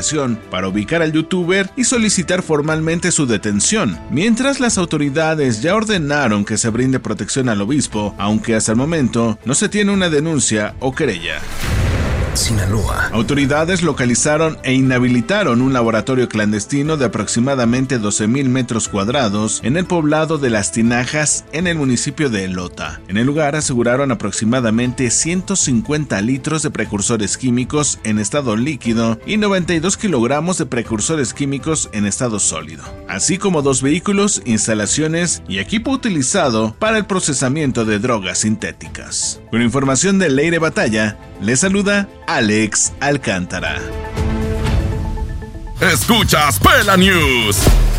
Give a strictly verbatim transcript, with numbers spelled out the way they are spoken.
para ubicar al youtuber y solicitar formalmente su detención, mientras las autoridades ya ordenaron que se brinde protección al obispo, aunque hasta el momento no se tiene una denuncia o querella. Sinaloa. Autoridades localizaron e inhabilitaron un laboratorio clandestino de aproximadamente doce mil metros cuadrados en el poblado de Las Tinajas, en el municipio de Elota. En el lugar aseguraron aproximadamente ciento cincuenta litros de precursores químicos en estado líquido y noventa y dos kilogramos de precursores químicos en estado sólido, así como dos vehículos, instalaciones y equipo utilizado para el procesamiento de drogas sintéticas. Con información de Leire Batalla, les saluda Alex Alcántara. Escuchas Pela News.